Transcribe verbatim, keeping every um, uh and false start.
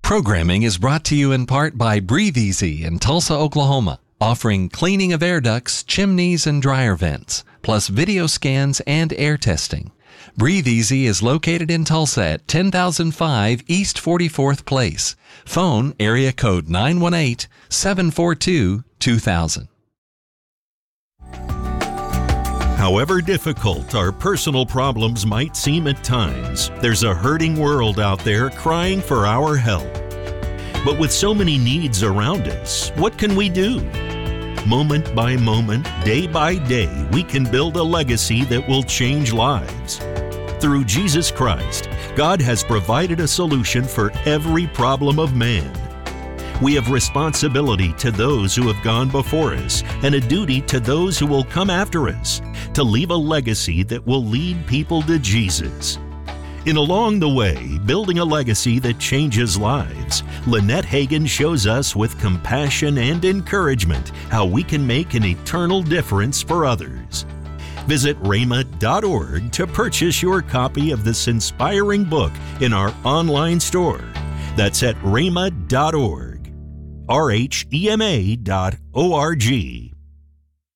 Programming is brought to you in part by Breathe Easy in Tulsa, Oklahoma, offering cleaning of air ducts, chimneys, and dryer vents, plus video scans and air testing. Breathe Easy is located in Tulsa at ten thousand five East forty-fourth Place. Phone area code nine one eight, seven four two, two thousand. However difficult our personal problems might seem at times, there's a hurting world out there crying for our help. But with so many needs around us, what can we do? Moment by moment, day by day, we can build a legacy that will change lives. Through Jesus Christ, God has provided a solution for every problem of man. We have responsibility to those who have gone before us and a duty to those who will come after us to leave a legacy that will lead people to Jesus. In Along the Way, Building a Legacy That Changes Lives, Lynette Hagin shows us with compassion and encouragement how we can make an eternal difference for others. Visit rhema dot org to purchase your copy of this inspiring book in our online store. That's at rhema dot org. R H E M A dot O R G.